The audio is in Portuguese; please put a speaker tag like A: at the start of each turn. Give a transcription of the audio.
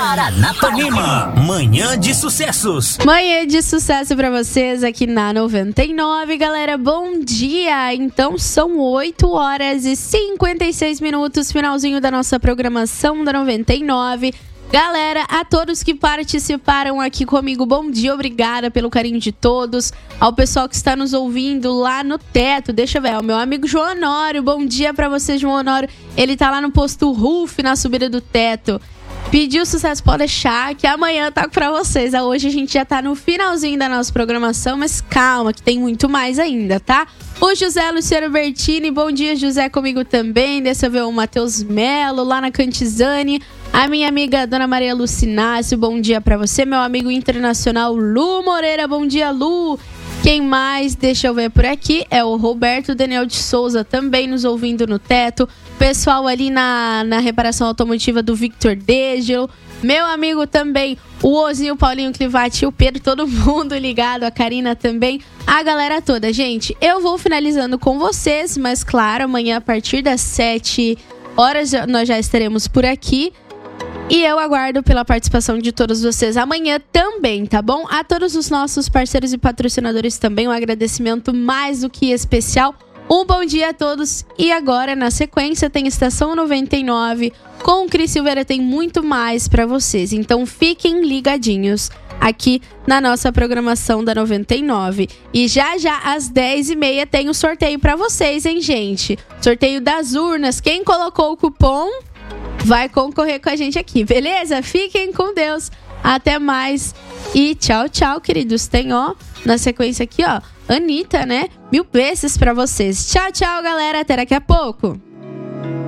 A: Paranapanema, manhã de sucessos.
B: Manhã de sucesso pra vocês aqui na 99, galera, bom dia! Então são 8h56, finalzinho da nossa programação da 99. Galera, a todos que participaram aqui comigo, bom dia, obrigada pelo carinho de todos. Ao pessoal que está nos ouvindo lá no teto, deixa eu ver, o meu amigo João Honório, bom dia pra você, João Honório. Ele tá lá no posto Ruf, na subida do teto. Pediu sucesso, pode deixar que amanhã tá pra vocês. Hoje a gente já tá no finalzinho da nossa programação, mas calma que tem muito mais ainda, tá? O José Luciano Bertini, bom dia, José, comigo também. Deixa eu ver o Matheus Melo lá na Cantizane. A minha amiga Dona Maria Lucinácio, bom dia pra você. Meu amigo internacional Lu Moreira, bom dia, Lu. Quem mais? Deixa eu ver por aqui. É o Roberto Daniel de Souza, também nos ouvindo no teto. Pessoal ali na reparação automotiva do Victor Degel. Meu amigo também, o Ozinho, o Paulinho Clivati, o Pedro, todo mundo ligado. A Karina também. A galera toda. Gente, eu vou finalizando com vocês, mas claro, amanhã a partir das 7 horas nós já estaremos por aqui. E eu aguardo pela participação de todos vocês amanhã também, tá bom? A todos os nossos parceiros e patrocinadores também, um agradecimento mais do que especial. Um bom dia a todos. E agora, na sequência, tem Estação 99. Com o Cris Silveira tem muito mais pra vocês. Então fiquem ligadinhos aqui na nossa programação da 99. E já às 10h30 tem o sorteio pra vocês, hein, gente? Sorteio das urnas. Quem colocou o cupom vai concorrer com a gente aqui, beleza? Fiquem com Deus, até mais e tchau, tchau, queridos. Tem, ó, na sequência aqui, ó, Anitta, né? 1000 vezes pra vocês. Tchau, tchau, galera, até daqui a pouco.